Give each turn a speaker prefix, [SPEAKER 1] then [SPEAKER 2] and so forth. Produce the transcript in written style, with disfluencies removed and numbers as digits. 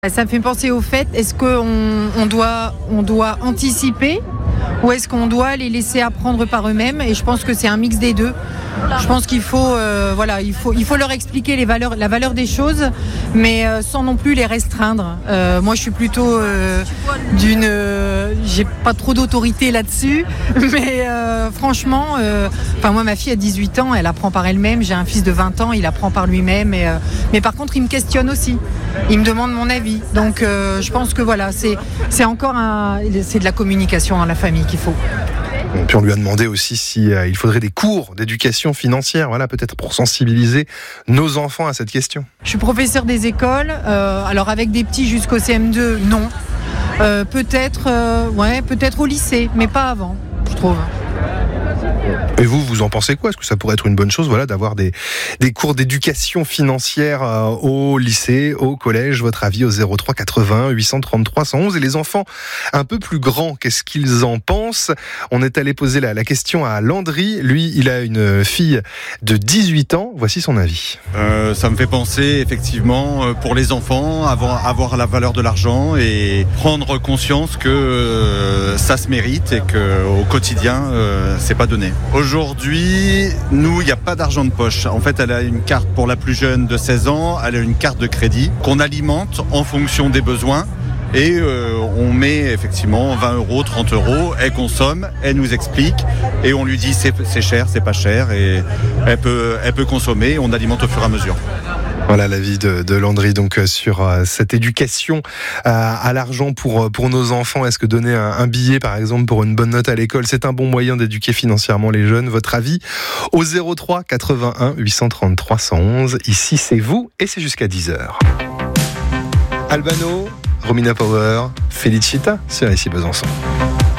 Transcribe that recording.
[SPEAKER 1] Ça me fait penser au fait, est-ce qu'on doit anticiper ou est-ce qu'on doit les laisser apprendre par eux-mêmes? Et je pense que c'est un mix des deux. Je pense qu'il faut, il faut leur expliquer la valeur des choses, mais sans non plus les restreindre. Moi, je suis plutôt j'ai pas trop d'autorité là-dessus, mais franchement, moi, ma fille a 18 ans, elle apprend par elle-même. J'ai un fils de 20 ans, il apprend par lui-même. Mais par contre, il me questionne aussi. Il me demande mon avis. Donc, je pense que c'est encore c'est de la communication dans la famille qu'il faut.
[SPEAKER 2] Et puis on lui a demandé aussi il faudrait des cours d'éducation financière, peut-être pour sensibiliser nos enfants à cette question.
[SPEAKER 1] Je suis professeur des écoles, alors avec des petits jusqu'au CM2, non. Peut-être au lycée, mais pas avant, je trouve.
[SPEAKER 2] Et vous en pensez quoi? Est-ce que ça pourrait être une bonne chose, d'avoir des cours d'éducation financière au lycée, au collège? Votre avis au 03 80 833 111. Et les enfants un peu plus grands, qu'est-ce qu'ils en pensent? On est allé poser la question à Landry. Lui, il a une fille de 18 ans. Voici son avis.
[SPEAKER 3] Ça me fait penser, effectivement, pour les enfants, avoir la valeur de l'argent et prendre conscience que ça se mérite et qu'au quotidien, c'est pas donné. Aujourd'hui, nous, il n'y a pas d'argent de poche. En fait, elle a une carte pour la plus jeune de 16 ans, elle a une carte de crédit qu'on alimente en fonction des besoins. Et on met effectivement 20 €, 30 €, elle consomme, elle nous explique et on lui dit c'est cher, c'est pas cher et elle peut consommer, on alimente au fur et à mesure.
[SPEAKER 2] Voilà l'avis de Landry donc sur cette éducation à l'argent pour nos enfants. Est-ce que donner un billet par exemple pour une bonne note à l'école, c'est un bon moyen d'éduquer financièrement les jeunes? Votre avis au 03 81 833 111. Ici c'est vous et c'est jusqu'à 10h. Albano, Romina Power, Felicita sur ici Besançon.